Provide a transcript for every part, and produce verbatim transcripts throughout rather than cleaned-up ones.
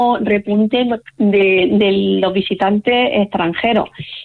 repunte de, de los visitantes extranjeros,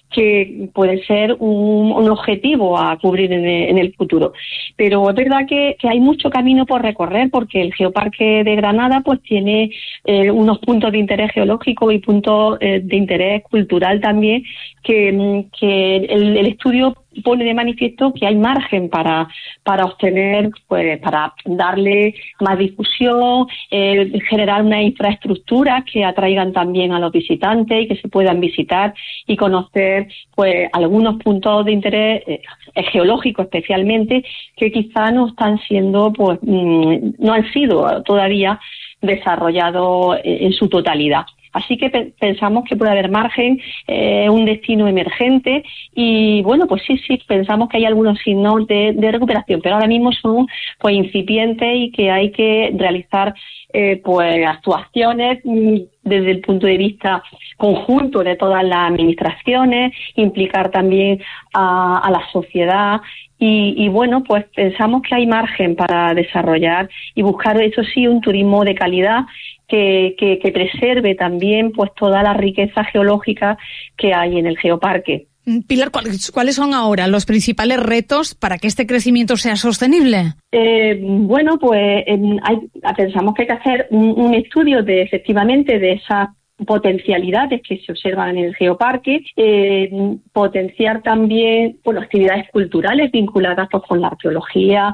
que puede ser un, un objetivo a cubrir en el, en el futuro. Pero es verdad que, que hay mucho camino por recorrer, porque el Geoparque de Granada pues tiene eh, unos puntos de interés geológico y puntos eh, de interés cultural también, que, que el, el estudio pone de manifiesto que hay margen para para obtener, pues para darle más difusión, eh, generar una infraestructura que atraigan también a los visitantes y que se puedan visitar y conocer pues algunos puntos de interés eh, geológico especialmente, que quizá no están siendo, pues mmm, no han sido todavía desarrollados en su totalidad. Así que pe- pensamos que puede haber margen, eh, un destino emergente y, bueno, pues sí, sí, pensamos que hay algunos signos de, de recuperación, pero ahora mismo son pues incipientes y que hay que realizar eh, pues actuaciones mm, desde el punto de vista conjunto de todas las administraciones, implicar también a, a la sociedad. Y, y bueno, pues pensamos que hay margen para desarrollar y buscar, eso sí, un turismo de calidad que, que, que preserve también pues toda la riqueza geológica que hay en el geoparque. Pilar, ¿cuáles, ¿cuáles son ahora los principales retos para que este crecimiento sea sostenible? Eh, bueno, pues eh, hay, pensamos que hay que hacer un, un estudio de efectivamente de esas potencialidades que se observan en el geoparque, eh, potenciar también bueno, actividades culturales vinculadas pues, con la arqueología,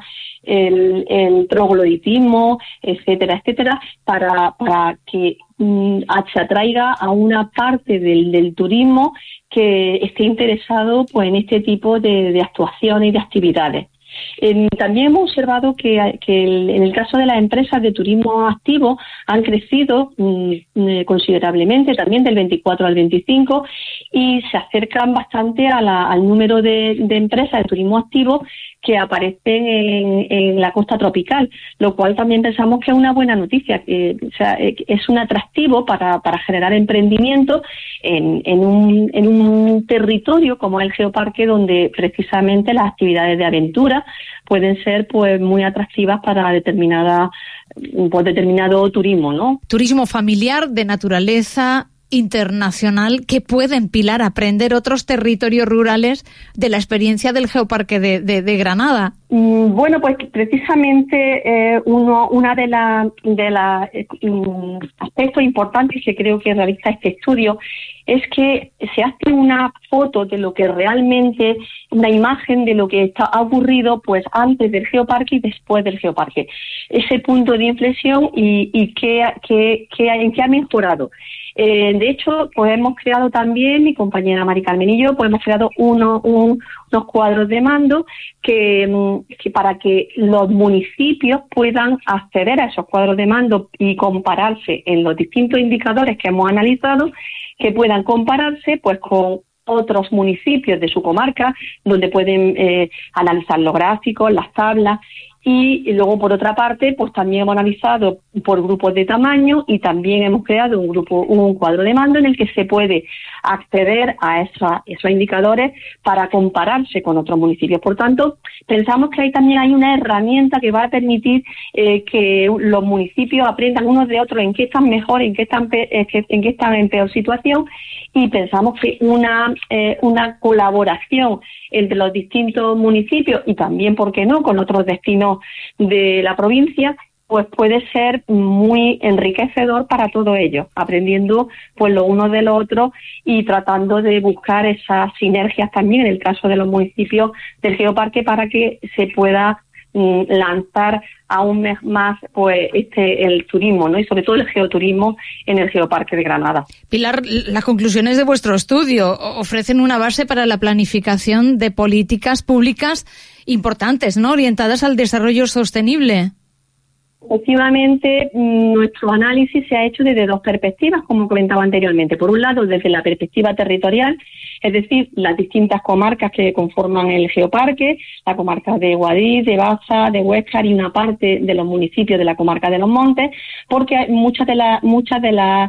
el, el trogloditismo, etcétera, etcétera, para, para que mm, se atraiga a una parte del, del turismo que esté interesado pues, en este tipo de, de actuaciones y de actividades. Eh, también hemos observado que, que el, en el caso de las empresas de turismo activo han crecido mm, eh, considerablemente, también del veinticuatro al veinticinco, y se acercan bastante a la, al número de, de empresas de turismo activo que aparecen en, en la costa tropical, lo cual también pensamos que es una buena noticia, que o sea, es un atractivo para, para generar emprendimiento en, en, un, en un territorio como el geoparque, donde precisamente las actividades de aventura pueden ser pues muy atractivas para determinada pues, determinado turismo, ¿no? Turismo familiar, de naturaleza, internacional, que pueden, Pilar, aprender otros territorios rurales de la experiencia del Geoparque de, de, de Granada. Mm, bueno, pues precisamente eh, uno una de las de la, eh, aspectos importantes que creo que realiza este estudio es que se hace una foto de lo que realmente, una imagen de lo que está, ha ocurrido pues antes del geoparque y después del geoparque. Ese punto de inflexión y, y qué, qué, qué, en qué ha mejorado. Eh, de hecho, pues hemos creado también, mi compañera Mari Carmen y yo, pues hemos creado uno, un, unos cuadros de mando que, que para que los municipios puedan acceder a esos cuadros de mando y compararse en los distintos indicadores que hemos analizado, que puedan compararse pues con otros municipios de su comarca, donde pueden eh, analizar los gráficos, las tablas. Y, y luego, por otra parte, pues también hemos analizado por grupos de tamaño y también hemos creado un grupo, un cuadro de mando en el que se puede acceder a esa, esos indicadores para compararse con otros municipios. Por tanto, pensamos que ahí también hay una herramienta que va a permitir eh, que los municipios aprendan unos de otros en qué están mejor, en qué están, pe- en qué están en peor situación, y pensamos que una, eh, una colaboración entre los distintos municipios y también, ¿por qué no?, con otros destinos de la provincia, pues puede ser muy enriquecedor para todos ellos, aprendiendo pues lo uno de lo otro y tratando de buscar esas sinergias también en el caso de los municipios del geoparque para que se pueda mm, lanzar aún más pues este el turismo, ¿no? Y sobre todo el geoturismo en el Geoparque de Granada. Pilar, las conclusiones de vuestro estudio ofrecen una base para la planificación de políticas públicas importantes, ¿no?, orientadas al desarrollo sostenible. Efectivamente, nuestro análisis se ha hecho desde dos perspectivas, como comentaba anteriormente. Por un lado, desde la perspectiva territorial, es decir, las distintas comarcas que conforman el geoparque, la comarca de Guadix, de Baza, de Huéscar y una parte de los municipios de la comarca de los Montes, porque muchas de las muchas de las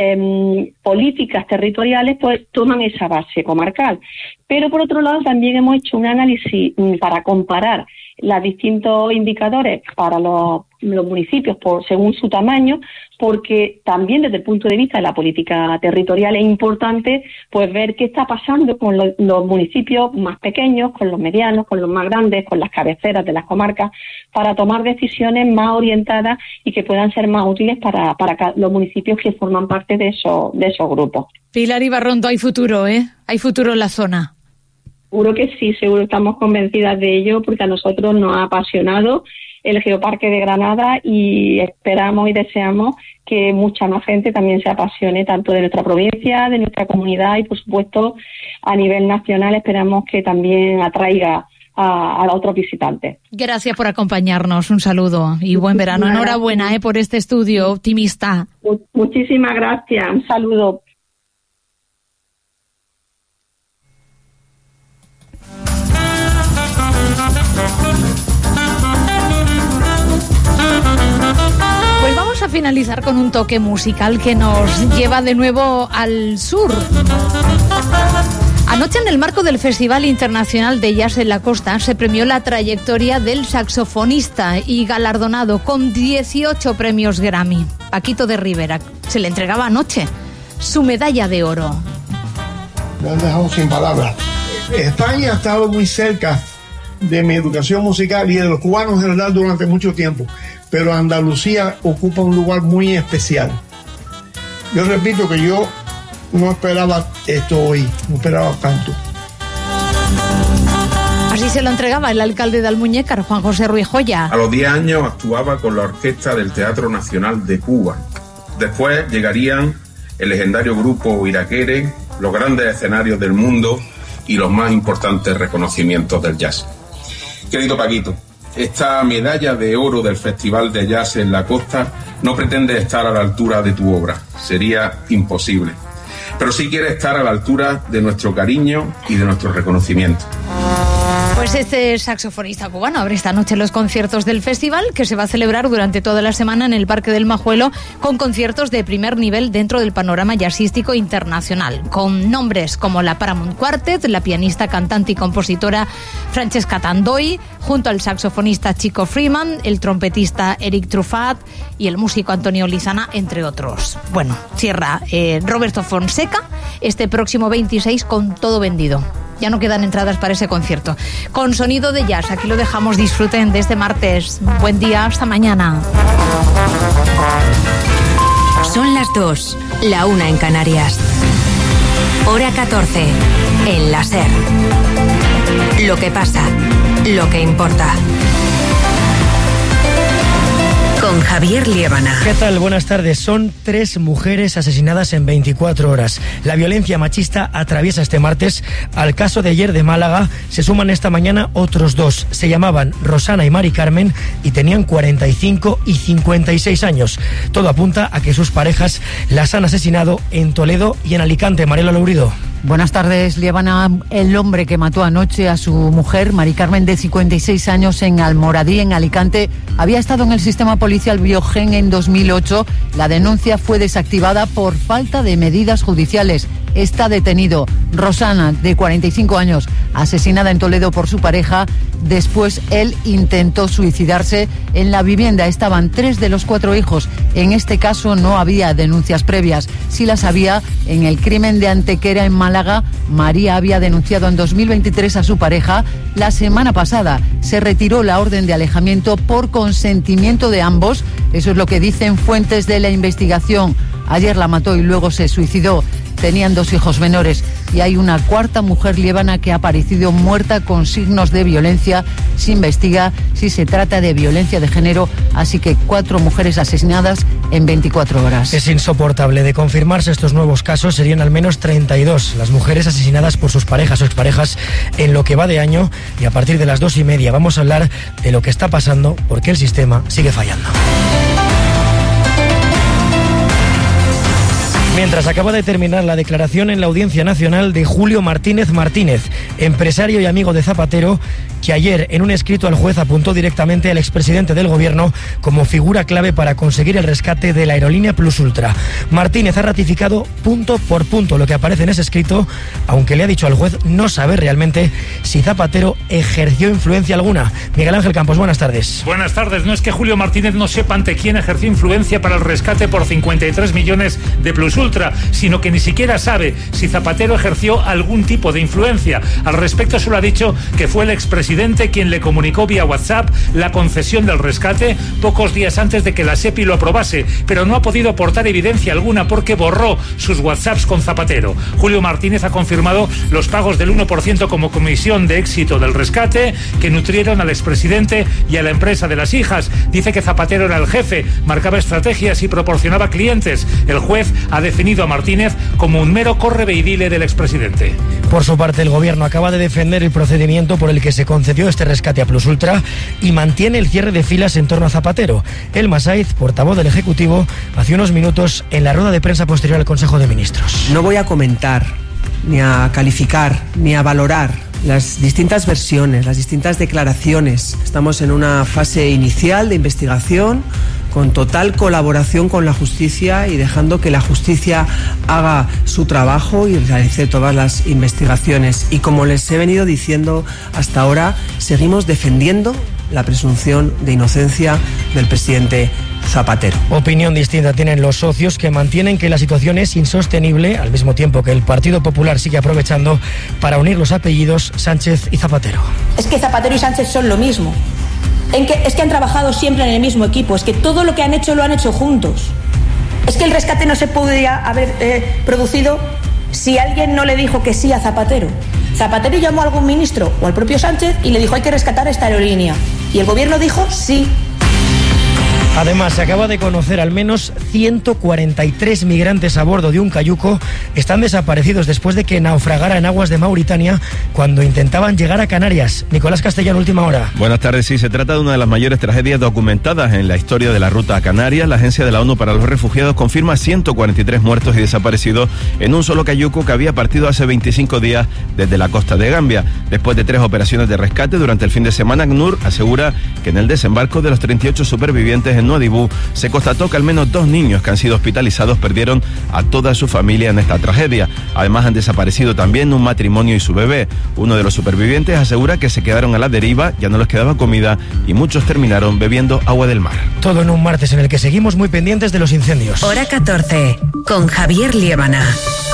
eh, políticas territoriales pues toman esa base comarcal. Pero por otro lado, también hemos hecho un análisis para comparar los distintos indicadores para los, los municipios por según su tamaño, porque también desde el punto de vista de la política territorial es importante pues ver qué está pasando con los, los municipios más pequeños, con los medianos, con los más grandes, con las cabeceras de las comarcas, para tomar decisiones más orientadas y que puedan ser más útiles para, para los municipios que forman parte de esos, de esos grupos. Pilar Ibarrondo, hay futuro, ¿eh? Hay futuro en la zona. Seguro que sí, seguro estamos convencidas de ello, porque a nosotros nos ha apasionado el Geoparque de Granada y esperamos y deseamos que mucha más gente también se apasione tanto de nuestra provincia, de nuestra comunidad y, por supuesto, a nivel nacional esperamos que también atraiga a, a otros visitantes. Gracias por acompañarnos, un saludo y buen verano. Enhorabuena eh, por este estudio optimista. Muchísimas gracias, un saludo. Pues vamos a finalizar con un toque musical que nos lleva de nuevo al sur. Anoche, en el marco del Festival Internacional de Jazz en la Costa, se premió la trayectoria del saxofonista y galardonado con dieciocho premios Grammy, Paquito de Rivera. Se le entregaba anoche su medalla de oro. Me han dejado sin palabras. España ha estado muy cerca de mi educación musical y de los cubanos en general durante mucho tiempo, pero Andalucía ocupa un lugar muy especial. Yo repito que yo no esperaba esto hoy, no esperaba tanto. Así se lo entregaba el alcalde de Almuñécar, Juan José Ruiz Joya. A los diez años actuaba con la orquesta del Teatro Nacional de Cuba. Después llegarían el legendario grupo Iraquere, los grandes escenarios del mundo y los más importantes reconocimientos del jazz. Querido Paquito, esta medalla de oro del Festival de Jazz en la Costa no pretende estar a la altura de tu obra, sería imposible, pero sí quiere estar a la altura de nuestro cariño y de nuestro reconocimiento. Pues este saxofonista cubano abre esta noche los conciertos del festival, que se va a celebrar durante toda la semana en el Parque del Majuelo, con conciertos de primer nivel dentro del panorama jazzístico internacional, con nombres como la Paramount Quartet, la pianista, cantante y compositora Francesca Tandoy, junto al saxofonista Chico Freeman, el trompetista Eric Truffat y el músico Antonio Lizana, entre otros. Bueno, cierra eh, Roberto Fonseca este próximo veintiséis con todo vendido. Ya no quedan entradas para ese concierto. Con sonido de jazz, aquí lo dejamos. Disfruten de este martes. Buen día, hasta mañana. Son las dos, la una en Canarias. Hora catorce, en la SER. Lo que pasa, lo que importa. Con Javier Liébana. ¿Qué tal? Buenas tardes. Son tres mujeres asesinadas en veinticuatro horas. La violencia machista atraviesa este martes. Al caso de ayer de Málaga se suman esta mañana otros dos. Se llamaban Rosana y Mari Carmen y tenían cuarenta y cinco y cincuenta y seis años. Todo apunta a que sus parejas las han asesinado en Toledo y en Alicante. Mariela Lourido. Buenas tardes, Liébana. El hombre que mató anoche a su mujer, Mari Carmen, de cincuenta y seis años, en Almoradí, en Alicante, había estado en el sistema policial Biogen en dos mil ocho. La denuncia fue desactivada por falta de medidas judiciales. Está detenido. Rosana, de cuarenta y cinco años, asesinada en Toledo por su pareja. Después él intentó suicidarse en la vivienda. Estaban tres de los cuatro hijos. En este caso no había denuncias previas. Sí las había en el crimen de Antequera, en Málaga. María había denunciado en dos mil veintitrés a su pareja. La semana pasada se retiró la orden de alejamiento por consentimiento de ambos. Eso es lo que dicen fuentes de la investigación. Ayer la mató y luego se suicidó. Tenían dos hijos menores y hay una cuarta mujer liébana que ha aparecido muerta con signos de violencia. Se investiga si se trata de violencia de género, así que cuatro mujeres asesinadas en veinticuatro horas. Es insoportable. De confirmarse estos nuevos casos, serían al menos treinta y dos las mujeres asesinadas por sus parejas o exparejas en lo que va de año, y a partir de las dos y media vamos a hablar de lo que está pasando porque el sistema sigue fallando. Mientras acaba de terminar la declaración en la Audiencia Nacional de Julio Martínez Martínez, empresario y amigo de Zapatero, que ayer en un escrito al juez apuntó directamente al expresidente del gobierno como figura clave para conseguir el rescate de la aerolínea Plus Ultra. Martínez ha ratificado punto por punto lo que aparece en ese escrito, aunque le ha dicho al juez no saber realmente si Zapatero ejerció influencia alguna. Miguel Ángel Campos, buenas tardes. Buenas tardes. No es que Julio Martínez no sepa ante quién ejerció influencia para el rescate por cincuenta y tres millones de Plus Ultra, sino que ni siquiera sabe si Zapatero ejerció algún tipo de influencia. Al respecto solo ha dicho que fue el expresidente quien le comunicó vía WhatsApp la concesión del rescate pocos días antes de que la SEPI lo aprobase, pero no ha podido aportar evidencia alguna porque borró sus WhatsApps con Zapatero. Julio Martínez ha confirmado los pagos del uno por ciento como comisión de éxito del rescate que nutrieron al expresidente y a la empresa de las hijas. Dice que Zapatero era el jefe, marcaba estrategias y proporcionaba clientes. El juez ha definido a Martínez como un mero correveidile del expresidente. Por su parte, el gobierno acaba de defender el procedimiento por el que se concedió este rescate a Plus Ultra y mantiene el cierre de filas en torno a Zapatero. Elma Saiz, portavoz del Ejecutivo, hace unos minutos en la rueda de prensa posterior al Consejo de Ministros. No voy a comentar, ni a calificar, ni a valorar las distintas versiones, las distintas declaraciones. Estamos en una fase inicial de investigación con total colaboración con la justicia y dejando que la justicia haga su trabajo y realice todas las investigaciones. Y como les he venido diciendo hasta ahora, seguimos defendiendo la presunción de inocencia del presidente Zapatero. Opinión distinta tienen los socios, que mantienen que la situación es insostenible, al mismo tiempo que el Partido Popular sigue aprovechando para unir los apellidos Sánchez y Zapatero. Es que Zapatero y Sánchez son lo mismo. En que, es que han trabajado siempre en el mismo equipo, es que todo lo que han hecho lo han hecho juntos. Es que el rescate no se podría haber eh, producido si alguien no le dijo que sí a Zapatero. Zapatero llamó a algún ministro o al propio Sánchez y le dijo: hay que rescatar esta aerolínea. Y el gobierno dijo sí. Además, se acaba de conocer al menos ciento cuarenta y tres migrantes a bordo de un cayuco están desaparecidos después de que naufragara en aguas de Mauritania cuando intentaban llegar a Canarias. Nicolás Castellano, última hora. Buenas tardes. Sí, se trata de una de las mayores tragedias documentadas en la historia de la ruta a Canarias. La Agencia de la ONU para los Refugiados confirma ciento cuarenta y tres muertos y desaparecidos en un solo cayuco que había partido hace veinticinco días desde la costa de Gambia. Después de tres operaciones de rescate durante el fin de semana, ACNUR asegura que en el desembarco de los treinta y ocho supervivientes en Nuadhibou se constató que al menos dos niños que han sido hospitalizados perdieron a toda su familia en esta tragedia. Además, han desaparecido también un matrimonio y su bebé. Uno de los supervivientes asegura que se quedaron a la deriva, ya no les quedaba comida y muchos terminaron bebiendo agua del mar. Todo en un martes en el que seguimos muy pendientes de los incendios. Hora catorce, con Javier Liébana.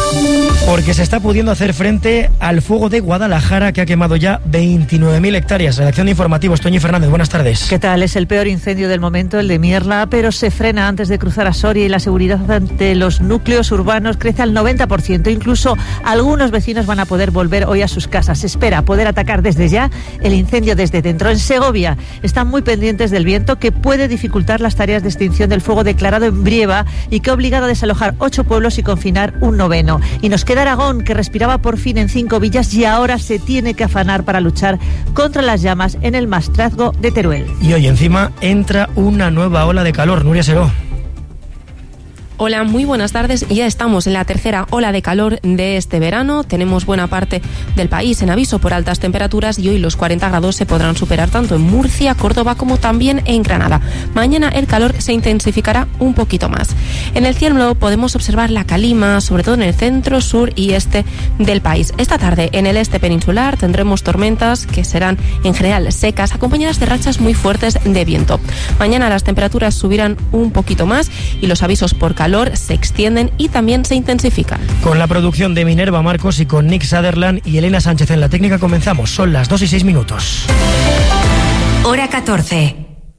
Porque se está pudiendo hacer frente al fuego de Guadalajara, que ha quemado ya veintinueve mil hectáreas. Redacción de Informativos, Toñi Fernández, buenas tardes. ¿Qué tal? Es el peor incendio del momento, el de Mierla, pero se frena antes de cruzar a Soria y la seguridad ante los núcleos urbanos crece al noventa por ciento. Incluso algunos vecinos van a poder volver hoy a sus casas. Se espera poder atacar desde ya el incendio desde dentro. En Segovia están muy pendientes del viento, que puede dificultar las tareas de extinción del fuego declarado en Brieva y que ha obligado a desalojar ocho pueblos y confinar un noveno. Y nos queda Aragón, que respiraba por fin en cinco villas y ahora se tiene que afanar para luchar contra las llamas en el Maestrazgo de Teruel. Y hoy encima entra una nueva ola de calor. Nuria Seró. Hola, muy buenas tardes. Ya estamos en la tercera ola de calor de este verano. Tenemos buena parte del país en aviso por altas temperaturas y hoy los cuarenta grados se podrán superar tanto en Murcia, Córdoba como también en Granada. Mañana el calor se intensificará un poquito más. En el cielo podemos observar la calima, sobre todo en el centro, sur y este del país. Esta tarde en el este peninsular tendremos tormentas que serán en general secas, acompañadas de rachas muy fuertes de viento. Mañana las temperaturas subirán un poquito más y los avisos por calor se extienden y también se intensifican. Con la producción de Minerva Marcos y con Nick Sutherland y Elena Sánchez en la técnica comenzamos. Son las dos y seis minutos. Hora catorce.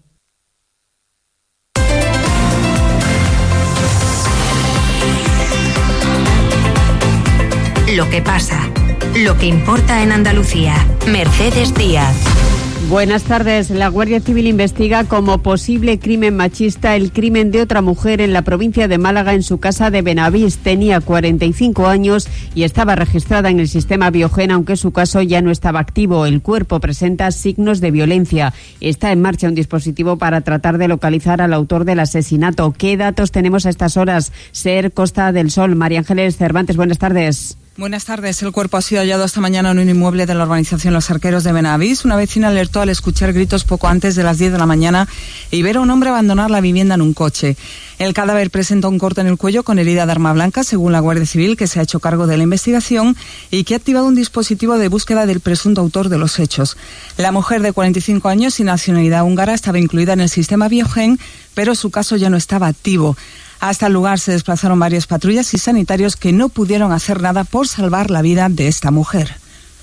Lo que pasa, lo que importa en Andalucía. Mercedes Díaz. Buenas tardes. La Guardia Civil investiga como posible crimen machista el crimen de otra mujer en la provincia de Málaga en su casa de Benavís. Tenía cuarenta y cinco años y estaba registrada en el sistema Biogen, aunque su caso ya no estaba activo. El cuerpo presenta signos de violencia. Está en marcha un dispositivo para tratar de localizar al autor del asesinato. ¿Qué datos tenemos a estas horas? SER Costa del Sol. María Ángeles Cervantes, buenas tardes. Buenas tardes. El cuerpo ha sido hallado esta mañana en un inmueble de la urbanización Los Arqueros de Benavís. Una vecina alertó al escuchar gritos poco antes de las diez de la mañana y ver a un hombre abandonar la vivienda en un coche. El cadáver presenta un corte en el cuello con herida de arma blanca, según la Guardia Civil, que se ha hecho cargo de la investigación y que ha activado un dispositivo de búsqueda del presunto autor de los hechos. La mujer de cuarenta y cinco años y nacionalidad húngara estaba incluida en el sistema Biogen, pero su caso ya no estaba activo. Hasta el lugar se desplazaron varias patrullas y sanitarios que no pudieron hacer nada por salvar la vida de esta mujer.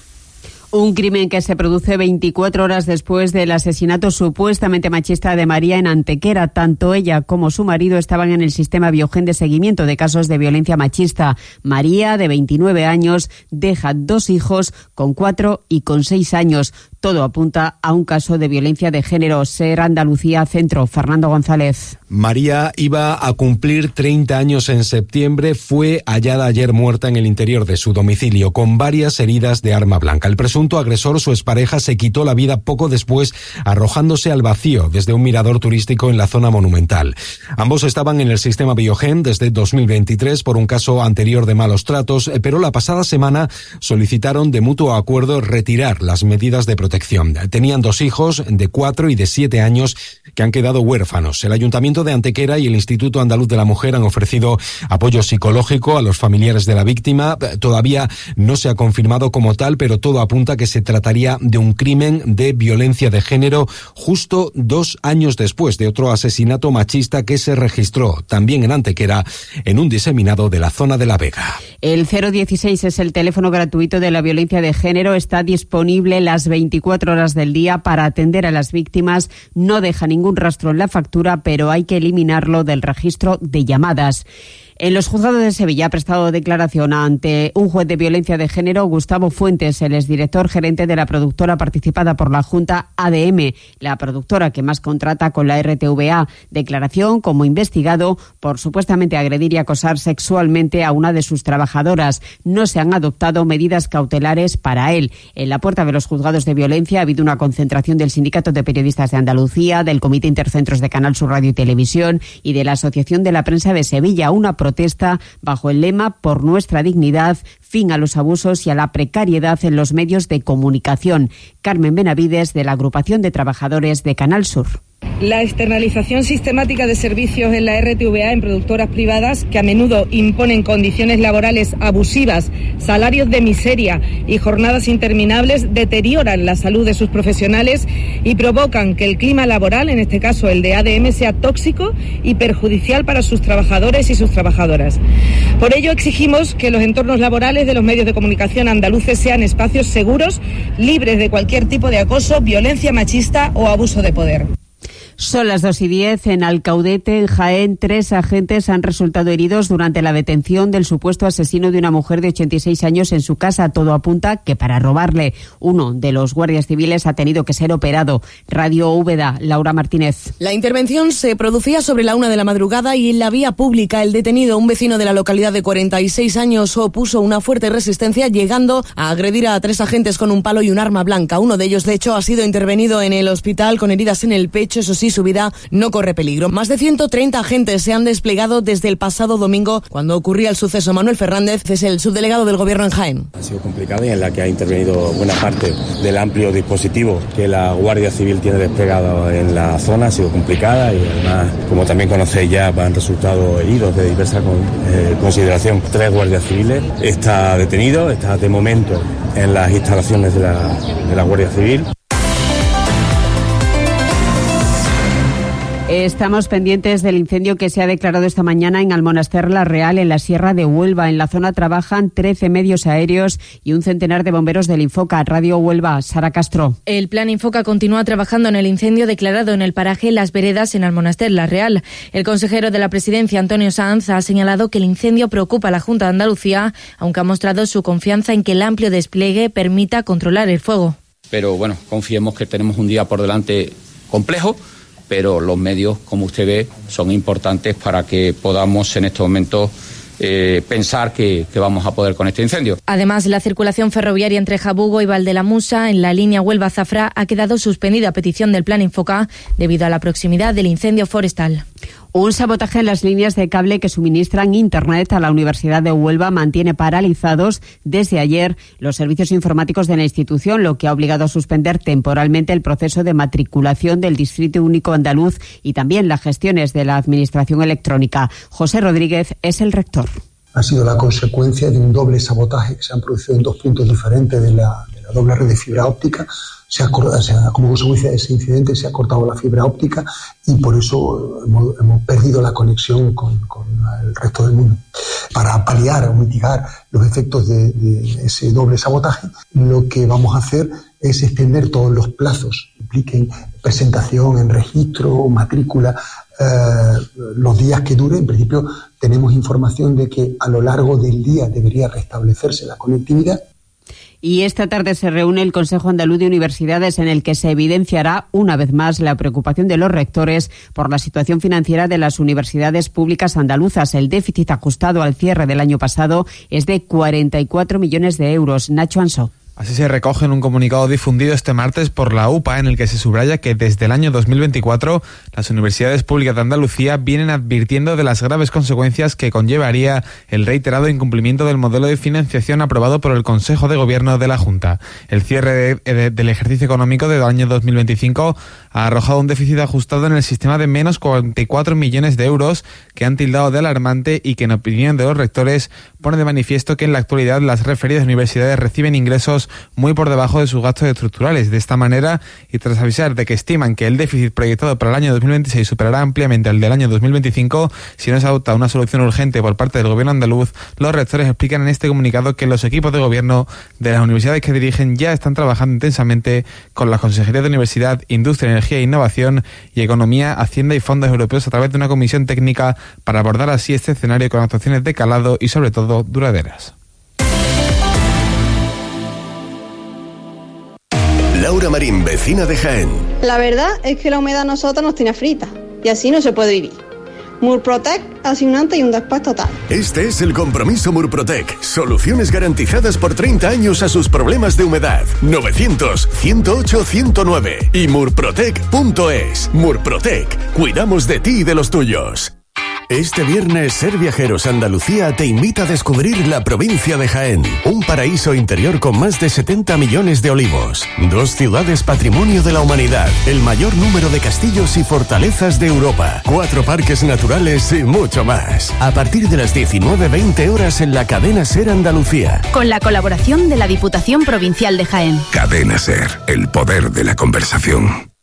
Un crimen que se produce veinticuatro horas después del asesinato supuestamente machista de María en Antequera. Tanto ella como su marido estaban en el sistema Biogen de seguimiento de casos de violencia machista. María, de veintinueve años, deja dos hijos con cuatro y con seis años. Todo apunta a un caso de violencia de género. SER Andalucía Centro. Fernando González. María iba a cumplir treinta años en septiembre. Fue hallada ayer muerta en el interior de su domicilio con varias heridas de arma blanca. El presunto agresor, su expareja, se quitó la vida poco después, arrojándose al vacío desde un mirador turístico en la zona monumental. Ambos estaban en el sistema Biogen desde dos mil veintitrés por un caso anterior de malos tratos, pero la pasada semana solicitaron de mutuo acuerdo retirar las medidas de protección. Tenían dos hijos de cuatro y de siete años que han quedado huérfanos. El Ayuntamiento de Antequera y el Instituto Andaluz de la Mujer han ofrecido apoyo psicológico a los familiares de la víctima. Todavía no se ha confirmado como tal, pero todo apunta a que se trataría de un crimen de violencia de género justo dos años después de otro asesinato machista que se registró también en Antequera en un diseminado de la zona de La Vega. El cero dieciséis es el teléfono gratuito de la violencia de género. Está disponible las veinticuatro horas del día para atender a las víctimas. No deja ningún rastro en la factura, pero hay que eliminarlo del registro de llamadas. En los juzgados de Sevilla ha prestado declaración ante un juez de violencia de género, Gustavo Fuentes, el exdirector gerente de la productora participada por la Junta A D M, la productora que más contrata con la R T V A. Declaración como investigado por supuestamente agredir y acosar sexualmente a una de sus trabajadoras. No se han adoptado medidas cautelares para él. En la puerta de los juzgados de violencia ha habido una concentración del Sindicato de Periodistas de Andalucía, del Comité Intercentros de Canal Sur Radio y Televisión y de la Asociación de la Prensa de Sevilla. Una protesta bajo el lema "Por nuestra dignidad, fin a los abusos y a la precariedad en los medios de comunicación". Carmen Benavides, de la Agrupación de Trabajadores de Canal Sur. La externalización sistemática de servicios en la R T V A en productoras privadas, que a menudo imponen condiciones laborales abusivas, salarios de miseria y jornadas interminables, deterioran la salud de sus profesionales y provocan que el clima laboral, en este caso el de A D M, sea tóxico y perjudicial para sus trabajadores y sus trabajadoras. Por ello exigimos que los entornos laborales de los medios de comunicación andaluces sean espacios seguros, libres de cualquier tipo de acoso, violencia machista o abuso de poder. Son las dos y diez. En Alcaudete, en Jaén, tres agentes han resultado heridos durante la detención del supuesto asesino de una mujer de ochenta y seis años en su casa. Todo apunta que para robarle, uno de los guardias civiles ha tenido que ser operado. Radio Úbeda, Laura Martínez. La intervención se producía sobre la una de la madrugada y en la vía pública. El detenido, un vecino de la localidad de cuarenta y seis años, opuso una fuerte resistencia, llegando a agredir a tres agentes con un palo y un arma blanca. Uno de ellos, de hecho, ha sido intervenido en el hospital con heridas en el pecho. Eso sí, su vida no corre peligro. Más de ciento treinta agentes se han desplegado desde el pasado domingo, cuando ocurría el suceso. Manuel Fernández es el subdelegado del Gobierno en Jaén. Ha sido complicada y en la que ha intervenido buena parte del amplio dispositivo que la Guardia Civil tiene desplegado en la zona. Ha sido complicada y además, como también conocéis, ya han resultado heridos de diversa con, eh, consideración. Tres guardias civiles. Está detenido, está de momento en las instalaciones de la, de la Guardia Civil. Estamos pendientes del incendio que se ha declarado esta mañana en Almonaster La Real, en la Sierra de Huelva. En la zona trabajan trece medios aéreos y un centenar de bomberos del Infoca. Radio Huelva, Sara Castro. El Plan Infoca continúa trabajando en el incendio declarado en el paraje Las Veredas, en Almonaster La Real. El consejero de la Presidencia, Antonio Sanz, ha señalado que el incendio preocupa a la Junta de Andalucía, aunque ha mostrado su confianza en que el amplio despliegue permita controlar el fuego. Pero bueno, confiemos que tenemos un día por delante complejo, pero los medios, como usted ve, son importantes para que podamos en este momento eh, pensar que, que vamos a poder con este incendio. Además, la circulación ferroviaria entre Jabugo y Valdelamusa en la línea Huelva-Zafra ha quedado suspendida a petición del Plan Infoca debido a la proximidad del incendio forestal. Un sabotaje en las líneas de cable que suministran Internet a la Universidad de Huelva mantiene paralizados desde ayer los servicios informáticos de la institución, lo que ha obligado a suspender temporalmente el proceso de matriculación del Distrito Único Andaluz y también las gestiones de la Administración Electrónica. José Rodríguez es el rector. Ha sido la consecuencia de un doble sabotaje que se han producido en dos puntos diferentes de la, de la doble red de fibra óptica. Se ha, o sea, como consecuencia de ese incidente se ha cortado la fibra óptica y por eso hemos, hemos perdido la conexión con, con el resto del mundo. Para paliar o mitigar los efectos de, de ese doble sabotaje, lo que vamos a hacer es extender todos los plazos que impliquen presentación en registro, matrícula, eh, los días que dure. En principio tenemos información de que a lo largo del día debería restablecerse la conectividad. Y esta tarde se reúne el Consejo Andaluz de Universidades, en el que se evidenciará una vez más la preocupación de los rectores por la situación financiera de las universidades públicas andaluzas. El déficit ajustado al cierre del año pasado es de cuarenta y cuatro millones de euros. Nacho Ansó. Así se recoge en un comunicado difundido este martes por la U P A, en el que se subraya que desde el año dos mil veinticuatro las universidades públicas de Andalucía vienen advirtiendo de las graves consecuencias que conllevaría el reiterado incumplimiento del modelo de financiación aprobado por el Consejo de Gobierno de la Junta. El cierre de, de, del ejercicio económico del año dos mil veinticinco ha arrojado un déficit ajustado en el sistema de menos cuarenta y cuatro millones de euros, que han tildado de alarmante y que, en opinión de los rectores, pone de manifiesto que en la actualidad las referidas universidades reciben ingresos muy por debajo de sus gastos estructurales. De esta manera, y tras avisar de que estiman que el déficit proyectado para el año dos mil veintiséis superará ampliamente el del año dos mil veinticinco, si no se adopta una solución urgente por parte del gobierno andaluz, los rectores explican en este comunicado que los equipos de gobierno de las universidades que dirigen ya están trabajando intensamente con las consejerías de Universidad, Industria, Energía e Innovación y Economía, Hacienda y fondos europeos a través de una comisión técnica para abordar así este escenario con actuaciones de calado y, sobre todo, duraderas. Laura Marín, vecina de Jaén. La verdad es que la humedad a nosotros nos tiene frita y así no se puede vivir. Murprotec hace un antes y un después total. Este es el compromiso Murprotec. Soluciones garantizadas por treinta años a sus problemas de humedad. novecientos, ciento ocho, ciento nueve y murprotec punto es. Murprotec. Cuidamos de ti y de los tuyos. Este viernes, Ser Viajeros Andalucía te invita a descubrir la provincia de Jaén, un paraíso interior con más de setenta millones de olivos, dos ciudades patrimonio de la humanidad, el mayor número de castillos y fortalezas de Europa, cuatro parques naturales y mucho más. A partir de las diecinueve veinte horas en la cadena Ser Andalucía. Con la colaboración de la Diputación Provincial de Jaén. Cadena Ser, el poder de la conversación.